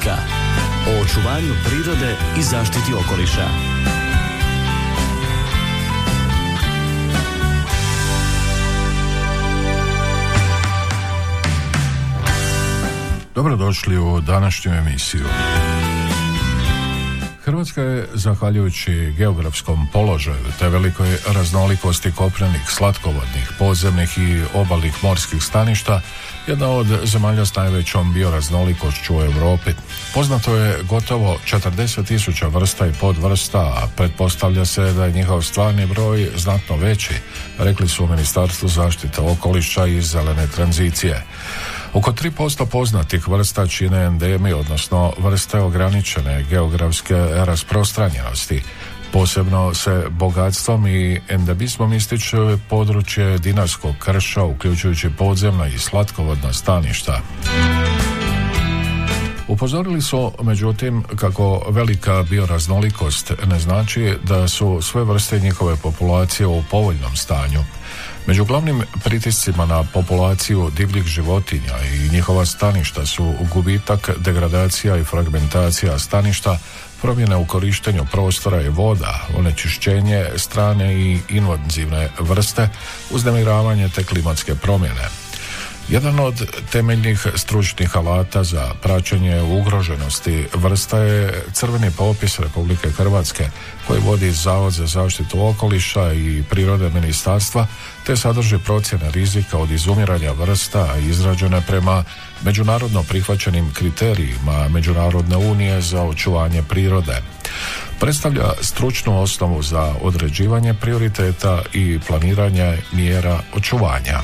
rizika, o očuvanju prirode i zaštiti okoliša. Dobrodošli u današnju emisiju. Hrvatska je, zahvaljujući geografskom položaju te velikoj raznolikosti kopnenih, slatkovodnih, podzemnih i obalnih morskih staništa, jedna od zemalja s najvećom bioraznolikošću u Europi. Poznato je gotovo 40.000 vrsta i podvrsta, a pretpostavlja se da je njihov stvarni broj znatno veći, rekli su u Ministarstvu zaštite okoliša i zelene tranzicije. Oko 3% poznatih vrsta čine endemi, odnosno vrste ograničene geografske rasprostranjenosti. Posebno se bogatstvom i endemizmom ističe područje Dinarskog krša, uključujući podzemna i slatkovodna staništa. Upozorili su, međutim, kako velika bioraznolikost ne znači da su sve vrste njihove populacije u povoljnom stanju. Među glavnim pritiscima na populaciju divljih životinja i njihova staništa su gubitak, degradacija i fragmentacija staništa, promjene u korištenju prostora i voda, onečišćenje strane i invazivne vrste, uznemiravanje te klimatske promjene. Jedan od temeljnih stručnih alata za praćenje ugroženosti vrsta je crveni popis Republike Hrvatske, koji vodi Zavod za zaštitu okoliša i prirode ministarstva, te sadrži procjene rizika od izumiranja vrsta izrađene prema međunarodno prihvaćenim kriterijima Međunarodne unije za očuvanje prirode. Predstavlja stručnu osnovu za određivanje prioriteta i planiranje mjera očuvanja.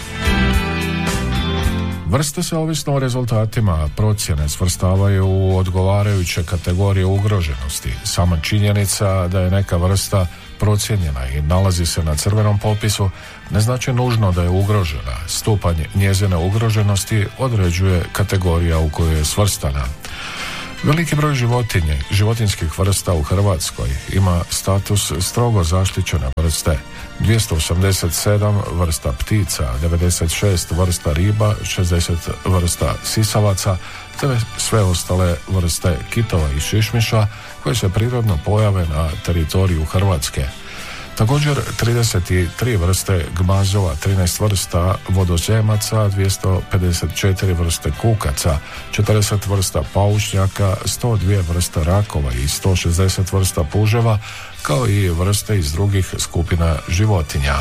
Vrste se ovisno o rezultatima procjene svrstavaju u odgovarajuće kategorije ugroženosti. Sama činjenica da je neka vrsta procijenjena i nalazi se na crvenom popisu ne znači nužno da je ugrožena. Stupanj njezine ugroženosti određuje kategorija u kojoj je svrstana. Veliki broj životinjskih vrsta u Hrvatskoj ima status strogo zaštićene vrste. 287 vrsta ptica, 96 vrsta riba, 60 vrsta sisavaca, te sve ostale vrste kitova i šišmiša koje se prirodno pojave na teritoriju Hrvatske. Također 33 vrste gmazova, 13 vrsta vodozemaca, 254 vrste kukaca, 40 vrsta paušnjaka, 102 vrste rakova i 160 vrsta puževa, kao i vrste iz drugih skupina životinja.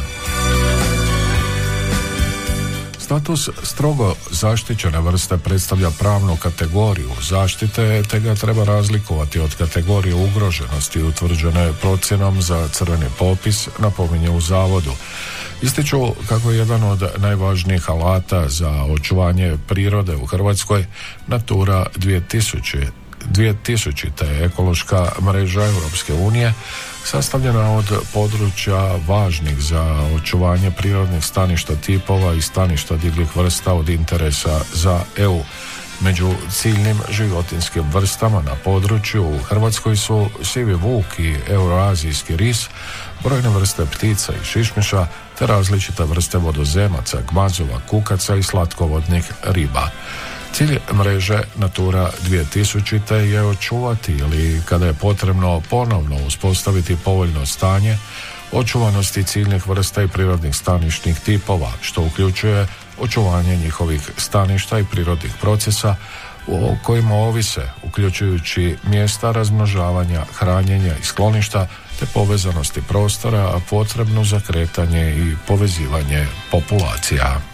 Status strogo zaštićene vrste predstavlja pravnu kategoriju zaštite, te ga treba razlikovati od kategorije ugroženosti utvrđene procjenom za crveni popis, napominje u zavodu. Ističu kako je jedan od najvažnijih alata za očuvanje prirode u Hrvatskoj Natura 2000 ekološka mreža Europske unije, sastavljena od područja važnih za očuvanje prirodnih staništa tipova i staništa divljih vrsta od interesa za EU. Među ciljnim životinjskim vrstama na području u Hrvatskoj su sivi vuk i euroazijski ris, brojne vrste ptica i šišmiša, te različite vrste vodozemaca, gmazova, kukaca i slatkovodnih riba. Cilj mreže Natura 2000 je očuvati ili kada je potrebno ponovno uspostaviti povoljno stanje očuvanosti ciljnih vrsta i prirodnih stanišnih tipova, što uključuje očuvanje njihovih staništa i prirodnih procesa o kojima ovise, uključujući mjesta razmnožavanja, hranjenja i skloništa, te povezanosti prostora, a potrebnu za kretanje i povezivanje populacija.